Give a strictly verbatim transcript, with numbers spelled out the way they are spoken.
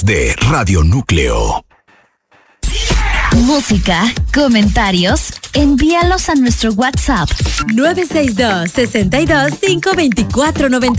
de Radio Núcleo. Música, comentarios, envíalos a nuestro WhatsApp nueve seis dos, seis dos, cinco dos cuatro nueve